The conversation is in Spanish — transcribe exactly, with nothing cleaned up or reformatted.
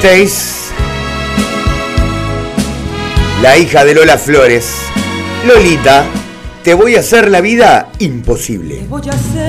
Stace, la hija de Lola Flores. Lolita, te voy a hacer la vida imposible.